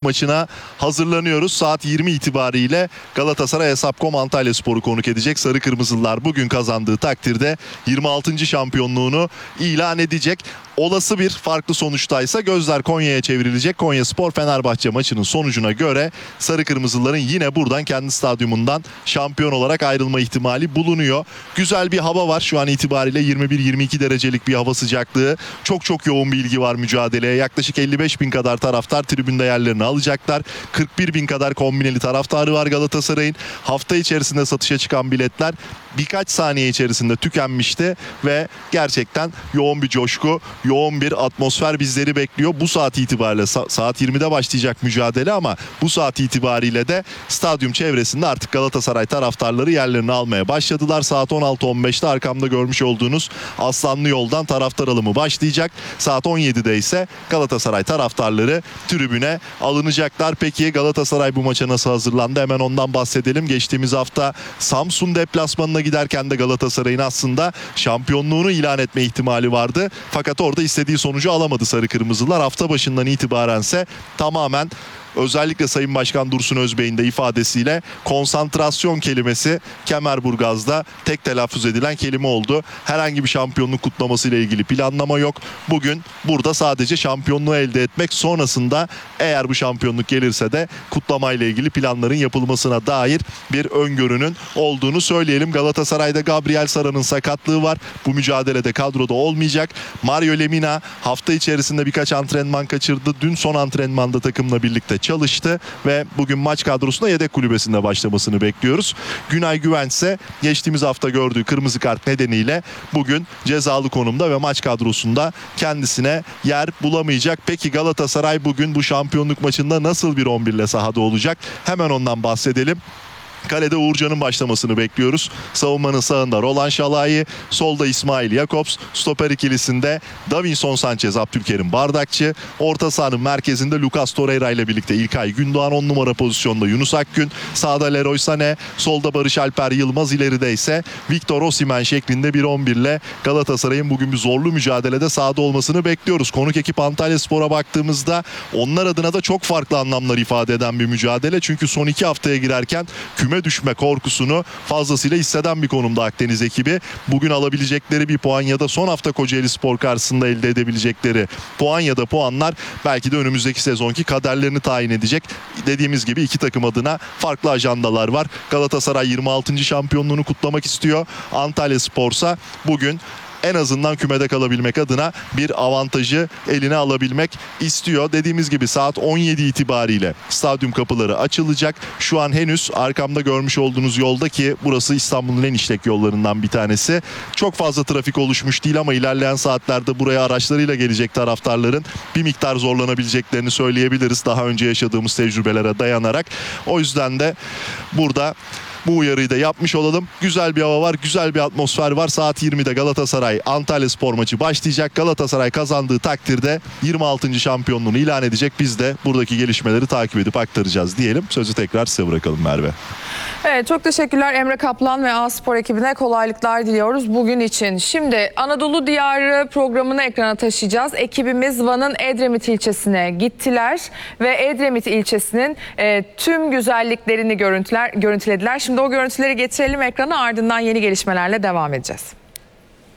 maçına hazırlanıyoruz. Saat 20 itibariyle Galatasaray Hesapkom Antalyaspor'u konuk edecek. Sarı Kırmızılılar bugün kazandığı takdirde 26. şampiyonluğunu ilan edecek. Olası bir farklı sonuçtaysa gözler Konya'ya çevrilecek. Konyaspor Fenerbahçe maçının sonucuna göre Sarı Kırmızıların yine buradan kendi stadyumundan şampiyon olarak ayrılma ihtimali bulunuyor. Güzel bir hava var şu an itibariyle, 21-22 derecelik bir hava sıcaklığı. Çok yoğun bir ilgi var mücadeleye. Yaklaşık 55 bin kadar taraftar tribünde yerlerini alacaklar. 41 bin kadar kombineli taraftarı var Galatasaray'ın. Hafta içerisinde satışa çıkan biletler birkaç saniye içerisinde tükenmişti ve gerçekten yoğun bir coşku, yoğun bir atmosfer bizleri bekliyor. Bu saat itibariyle saat 20'de başlayacak mücadele ama bu saat itibariyle de stadyum çevresinde artık Galatasaray taraftarları yerlerini almaya başladılar. Saat 16.15'te arkamda görmüş olduğunuz Aslanlı Yol'dan taraftar alımı başlayacak. Saat 17'de ise Galatasaray taraftarları tribüne alınacaklar. Peki Galatasaray bu maça nasıl hazırlandı? Hemen ondan bahsedelim. Geçtiğimiz hafta Samsun deplasmanına giderken de Galatasaray'ın aslında şampiyonluğunu ilan etme ihtimali vardı. Fakat orada istediği sonucu alamadı Sarı Kırmızılar. Hafta başından itibarense tamamen, özellikle Sayın Başkan Dursun Özbey'in de ifadesiyle, konsantrasyon kelimesi Kemerburgaz'da tek telaffuz edilen kelime oldu. Herhangi bir şampiyonluk kutlaması ile ilgili planlama yok. Bugün burada sadece şampiyonluğu elde etmek, sonrasında eğer bu şampiyonluk gelirse de kutlamayla ilgili planların yapılmasına dair bir öngörünün olduğunu söyleyelim. Galatasaray'da Gabriel Sara'nın sakatlığı var. Bu mücadelede kadroda olmayacak. Mario Lemina hafta içerisinde birkaç antrenman kaçırdı. Dün son antrenmanda takımla birlikte çalıştı ve bugün maç kadrosunda yedek kulübesinde başlamasını bekliyoruz. Günay Güvenç ise geçtiğimiz hafta gördüğü kırmızı kart nedeniyle bugün cezalı konumda ve maç kadrosunda kendisine yer bulamayacak. Peki Galatasaray bugün bu şampiyonluk maçında nasıl bir 11 ile sahada olacak? Hemen ondan bahsedelim. Kalede Uğurcan'ın başlamasını bekliyoruz. Savunmanın sağında Roland Şalai, solda İsmail Jakobs, stoper ikilisinde Davinson Sanchez, Abdülkerim Bardakçı, orta sahanın merkezinde Lucas Torreira ile birlikte İlkay Gündoğan, 10 numara pozisyonda Yunus Akgün, sağda Leroy Sané, solda Barış Alper Yılmaz, ileride ise Victor Osimhen şeklinde bir 11 ile Galatasaray'ın bugün bir zorlu mücadelede sahada olmasını bekliyoruz. Konuk ekip Antalyaspor'a baktığımızda onlar adına da çok farklı anlamlar ifade eden bir mücadele. Çünkü son 2 haftaya girerken küme düşme korkusunu fazlasıyla hisseden bir konumda Akdeniz ekibi. Bugün alabilecekleri bir puan ya da son hafta Kocaelispor karşısında elde edebilecekleri puan ya da puanlar belki de önümüzdeki sezonki kaderlerini tayin edecek. Dediğimiz gibi iki takım adına farklı ajandalar var. Galatasaray 26. şampiyonluğunu kutlamak istiyor. Antalyaspor'sa bugün en azından kümede kalabilmek adına bir avantajı eline alabilmek istiyor. Dediğimiz gibi saat 17 itibariyle stadyum kapıları açılacak. Şu an henüz arkamda görmüş olduğunuz yolda, ki burası İstanbul'un en işlek yollarından bir tanesi, çok fazla trafik oluşmuş değil ama ilerleyen saatlerde buraya araçlarıyla gelecek taraftarların bir miktar zorlanabileceklerini söyleyebiliriz, daha önce yaşadığımız tecrübelere dayanarak. O yüzden de burada bu uyarıyı da yapmış olalım. Güzel bir hava var, güzel bir atmosfer var. Saat 20'de Galatasaray Antalyaspor maçı başlayacak. Galatasaray kazandığı takdirde 26. şampiyonluğunu ilan edecek. Biz de buradaki gelişmeleri takip edip aktaracağız diyelim. Sözü tekrar size bırakalım Merve. Evet, çok teşekkürler Emre Kaplan ve A-Spor ekibine kolaylıklar diliyoruz bugün için. Şimdi Anadolu Diyarı programını ekrana taşıyacağız. Ekibimiz Van'ın Edremit ilçesine gittiler ve Edremit ilçesinin tüm güzelliklerini görüntülediler. Şimdi o görüntüleri getirelim ekrana, ardından yeni gelişmelerle devam edeceğiz.